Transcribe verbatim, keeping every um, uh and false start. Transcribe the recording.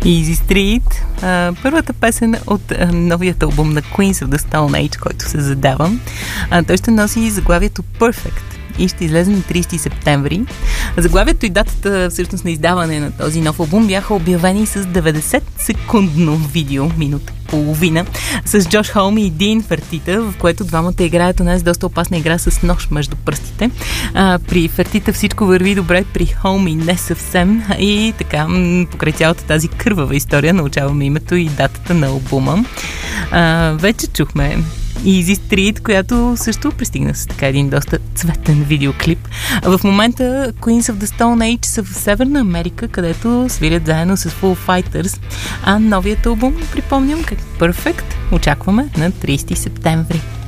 Easy Street, а, първата песен от а, новият албум на Queens of the Stone Age, който се задава. А, той ще носи заглавието Perfect и ще излезе на трийсети септември. Заглавието и датата всъщност на издаване на този нов албум бяха обявени с деветдесет секундно видео, минута половина, с Джош Холми и Дин Фертита, в което двамата играят онази доста опасна игра с нож между пръстите. А, при Фертита всичко върви добре, при Холми не съвсем, и така, м- покрай цялата тази кървава история научаваме името и датата на албума. А, вече чухме Easy Street, която също пристигна с така един доста цветен видеоклип. В момента Queens of the Stone Age са в Северна Америка, където свирят заедно с Foo Fighters, а новият албум, припомням, как Perfect, очакваме на трийсети септември.